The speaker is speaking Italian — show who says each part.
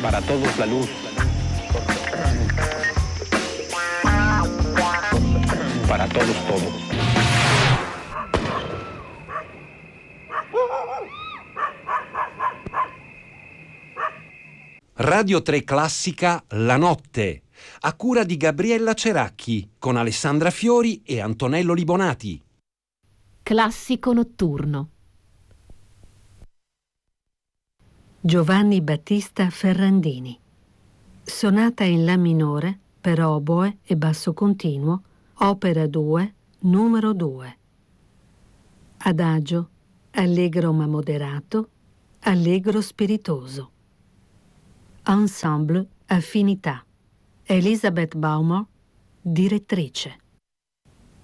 Speaker 1: Para todos la luz. Para todos todo.
Speaker 2: Radio 3 Classica La Notte, a cura di Gabriella Ceracchi, con Alessandra Fiori e Antonello Libonati.
Speaker 3: Classico notturno.
Speaker 4: Giovanni Battista Ferrandini. Sonata in La minore per oboe e basso continuo, opera 2, numero 2. Adagio, allegro ma moderato, allegro spiritoso. Ensemble Affinità. Elizabeth Baumor, direttrice.